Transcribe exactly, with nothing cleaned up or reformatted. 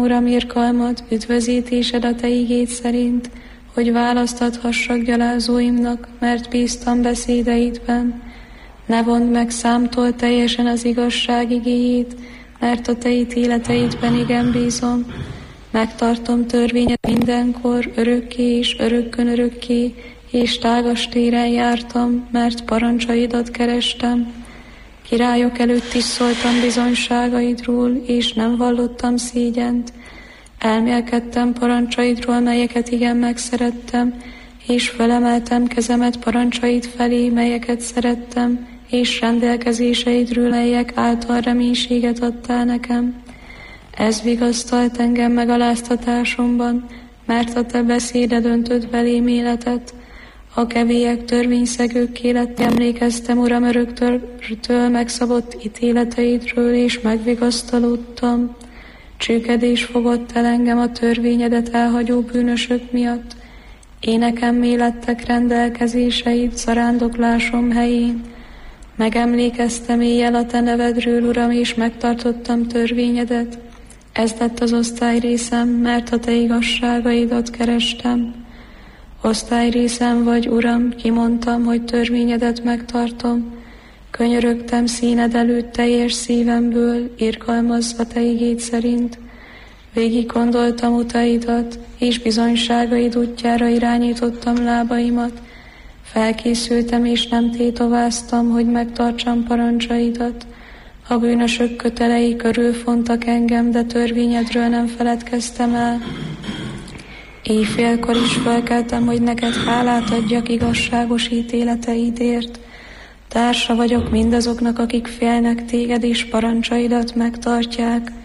Uram, irgalmat, üdvözítésed a te igéd szerint, hogy választathassak gyalázóimnak, mert bíztam beszédeidben. Ne vondd meg számtól teljesen az igazság igéjét, mert a te ítéleteidben igen bízom. Megtartom törvényed mindenkor, örökké és örökkön örökké, és tágas téren jártam, mert parancsaidat kerestem. Királyok előtt is szóltam bizonyságaidról, és nem vallottam szégyent. Elmélkedtem parancsaidról, melyeket igen megszerettem, és felemeltem kezemet parancsaid felé, melyeket szerettem, és rendelkezéseidről, melyek által reménységet adtál nekem. Ez vigasztalt engem megaláztatásomban, mert a te beszéded öntött belém életet. A kevélyek törvényszegőkké lett, emlékeztem, Uram, öröktől megszabott ítéleteidről, és megvigasztalódtam. Csüggedés fogott el engem a törvényedet elhagyó bűnösök miatt. Énekemmé lettek rendelkezéseid zarándoklásom helyén. Megemlékeztem éjjel a te nevedről, Uram, és megtartottam törvényedet. Ez lett az osztályrészem, mert a te igazságaidat kerestem. Osztályrészem vagy, Uram, kimondtam, hogy törvényedet megtartom. Könyörögtem színed előtt teljes szívemből, irgalmazva te igéd szerint. Végig gondoltam utaidat, és bizonyságaid útjára irányítottam lábaimat. Felkészültem, és nem tétováztam, hogy megtartsam parancsaidat. A bűnösök kötelei körülfontak engem, de törvényedről nem feledkeztem el. Éjfélkor is felkeltem, hogy neked hálát adjak igazságos ítéleteidért. Társa vagyok mindazoknak, akik félnek téged, és parancsaidat megtartják.